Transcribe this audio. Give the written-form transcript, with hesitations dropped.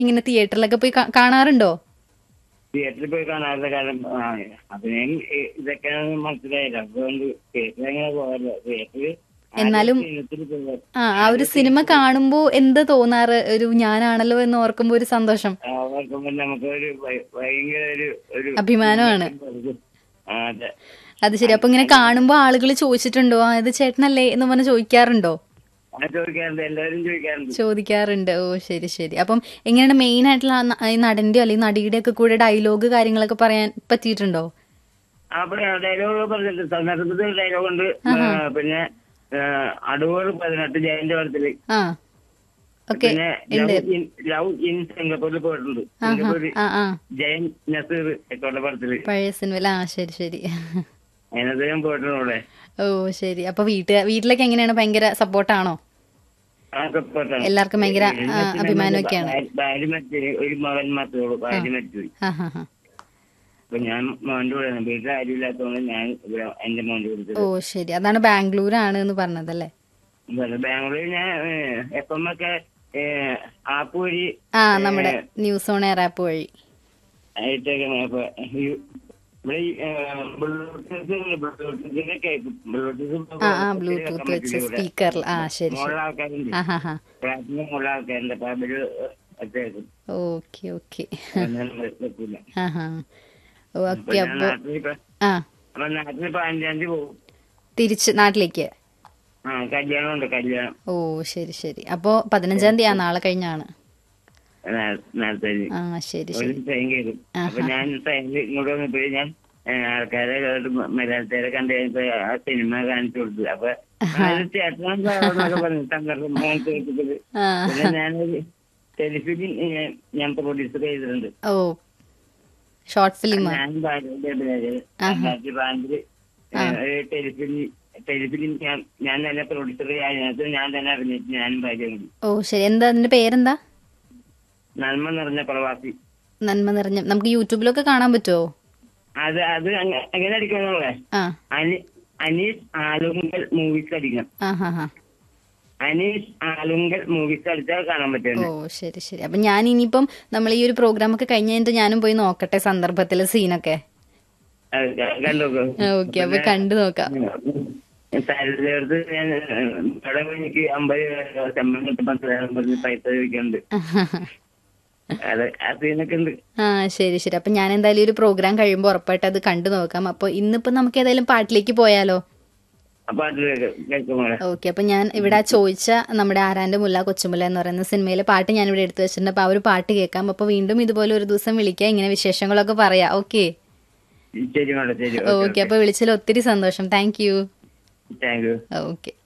ഇങ്ങനെ തിയേറ്ററിലൊക്കെ പോയി കാണാറുണ്ടോ? തിയേറ്ററിൽ പോയി കാണാറുള്ള കാലം അഭിനയം ഇതൊക്കെയാണ് മനസ്സിലായില്ല. അതുകൊണ്ട് തിയേറ്ററിൽ അങ്ങനെ പോകാറില്ല. തിയേറ്ററിൽ എന്നാലും ആ ഒരു സിനിമ കാണുമ്പോ എന്താ തോന്നാറ്? ഒരു ഞാനാണല്ലോ എന്ന് ഓർക്കുമ്പോ ഒരു സന്തോഷം, ഓർക്കുമ്പോൾ നമുക്ക് ഒരു ഭയങ്കര ഒരു അഭിമാനമാണ്. അതെ. അത് ശരി. അപ്പൊ ഇങ്ങനെ കാണുമ്പോ ആളുകൾ ചോദിച്ചിട്ടുണ്ടോ ഇത് ചേട്ടനല്ലേ എന്ന് പറഞ്ഞ് ചോദിക്കാറുണ്ടോ? ചോദിക്കാറുണ്ട്, എല്ലാവരും ചോദിക്കാറുണ്ട്. ചോദിക്കാറുണ്ട്. ഓ ശരി ശരി. അപ്പം എങ്ങനെയാണ് മെയിൻ ആയിട്ടുള്ള ഈ നടന്റെയോ അല്ലെങ്കിൽ നടിയുടെ ഒക്കെ കൂടെ ഡയലോഗ് കാര്യങ്ങളൊക്കെ പറയാൻ പറ്റിയിട്ടുണ്ടോ? അപ്പൊ ഡയലോഗ് പറഞ്ഞിട്ടുണ്ട്, സന്ദർഭത്തിൽ ഡയലോഗ് ഉണ്ട്. പിന്നെ അടൂർ 18 ജയന്റെ പടത്തില്, പിന്നെ ലവ് ഇൻ സിംഗപ്പൂരിൽ പോയിട്ടുണ്ട്. സിംഗപ്പൂർ ജയൻ നസീർ ഒക്കെ പടത്തില് പഴയ സിനിമ. ശരി ശരി. അതിനകത്ത് ഞാൻ പോയിട്ടുണ്ട് അവിടെ. ഓ ശരി. അപ്പൊ വീട്ടിലൊക്കെ എങ്ങനെയാണ്? ഭയങ്കര സപ്പോർട്ടാണോ? എല്ലാവർക്കും ഭയങ്കര അഭിമാനമൊക്കെയാണ്. ഭാര്യ മരിച്ചു, ഒരു മകൻ മാത്രമേ ഭാര്യ മരിച്ചുപോയി. അപ്പൊ ഞാൻ മോന്റെ കൂടെ, വീട്ടിൽ ആരും ഇല്ലാത്തതുകൊണ്ട് ഞാൻ എന്റെ മോന്റെ കൊടുത്തത്. ഓ ശരി. അതാണ് ബാംഗ്ലൂരാണ് എന്ന് പറഞ്ഞതല്ലേ? ബാംഗ്ലൂരിൽ ഞാൻ എപ്പം ഒക്കെ ആപ്പ് വഴി, നമ്മുടെ ന്യൂസ് ഓൺ എയർ ആപ്പ് വഴി ആയിട്ടൊക്കെ ബ്ലൂടൂത്ത് വെച്ച് സ്പീക്കറിൽ. ശരി. മുകളിൽ ആൾക്കാരുണ്ട്, പ്രാർത്ഥന മുകളിൽ ആൾക്കാരുണ്ട്. അപ്പൊ അവര് കേൾക്കും. Okay okay. വെക്കൂല. ഓക്കെ. അപ്പൊ അപ്പൊ നാട്ടിൽ 15-ാം തീയതി പോകും തിരിച്ച് നാട്ടിലേക്ക്. കല്യാണം ഉണ്ട്, കല്യാണം. ഓ ശരി ശരി. അപ്പൊ 15-ാം തീയതി നാളെ കഴിഞ്ഞാണ്. ശരി ശരി. ട്രെയിൻ കയറും. അപ്പൊ ഞാൻ ട്രെയിനിൽ ഇങ്ങോട്ട് വന്നപ്പോഴേ ഞാൻ ആൾക്കാരെ മലയാളത്തേരെ കണ്ടു കഴിഞ്ഞപ്പോ ആ സിനിമ കാണിച്ചു കൊടുത്തു. അപ്പൊ ചേട്ടനൊക്കെ പറഞ്ഞു സന്ദർഭം കാണിച്ചു കൊടുത്തത്. പിന്നെ ഞാനൊരു ടെലിഫിലിം ഞാൻ പ്രൊഡ്യൂസർ ചെയ്തിട്ടുണ്ട്. ഓ ഷോർട്ട് ഫിലിം. ഞാൻ ടെലിഫിലിം ഞാൻ തന്നെ പ്രൊഡ്യൂസർ, അതിനകത്ത് ഞാൻ തന്നെ അഭിനയിച്ചു, ഞാനും ഭാര്യയും. ഓ ശരി. എന്താ അതിന്റെ പേരെന്താ? നന്മ നിറഞ്ഞ പ്രവാസി. നന്മ നിറഞ്ഞ. നമുക്ക് യൂട്യൂബിലൊക്കെ കാണാൻ പറ്റുമോ? അത് എങ്ങനെ അടിക്കണേ? അനീഷ് ആലുങ്കൽ മൂവീസ് അടിക്കണം. അനീഷ് ആലുങ്കൽ മൂവീസ് അടിച്ചാൽ കാണാൻ പറ്റും. ഓ ശരി ശരി. അപ്പൊ ഞാൻ ഇനിയിപ്പം നമ്മൾ ഈ ഒരു പ്രോഗ്രാം ഒക്കെ കഴിഞ്ഞ് കഴിഞ്ഞിട്ട് ഞാനും പോയി നോക്കട്ടെ സന്ദർഭത്തിലെ സീനൊക്കെ. കണ്ടോക്കോ. ഓക്കെ. അപ്പൊ കണ്ടു നോക്കാം. സാലറിയെടുത്ത് ഞാൻ എനിക്ക് 50 പൈസ ചോദിക്കുന്നുണ്ട്. ശരി ശരി. അപ്പൊ ഞാൻ എന്തായാലും ഒരു പ്രോഗ്രാം കഴിയുമ്പോ ഉറപ്പായിട്ട് അത് കണ്ടു നോക്കാം. അപ്പൊ ഇന്നിപ്പോ നമുക്ക് ഏതായാലും പാട്ടിലേക്ക് പോയാലോ? ഓക്കെ. അപ്പൊ ഞാൻ ഇവിടെ ചോദിച്ച നമ്മുടെ ആരാന്റെ മുല്ല കൊച്ചുമുല്ല എന്ന് പറയുന്ന സിനിമയിലെ പാട്ട് ഞാൻ ഇവിടെ എടുത്തു വെച്ചിട്ടുണ്ട്. അപ്പൊ ആ ഒരു പാട്ട് കേൾക്കാം. അപ്പൊ വീണ്ടും ഇതുപോലെ ഒരു ദിവസം വിളിക്കാം, ഇങ്ങനെ വിശേഷങ്ങളൊക്കെ പറയാം. Okay okay. അപ്പൊ വിളിച്ചതിൽ ഒത്തിരി സന്തോഷം. Thank you. Thank you. Okay.